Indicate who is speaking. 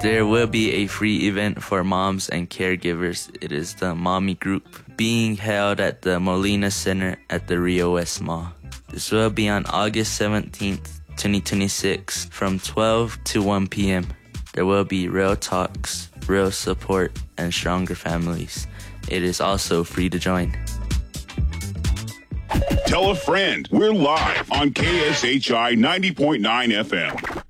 Speaker 1: There will be a free event for moms and caregivers. It is the Mommy Group being held at the Molina Center at the Rio West Mall. This will be on August 17th, 2026 from 12 to 1 p.m. There will be real talks, real support, and stronger families. It is also free to join.
Speaker 2: Tell a friend. We're live on KSHI 90.9 FM.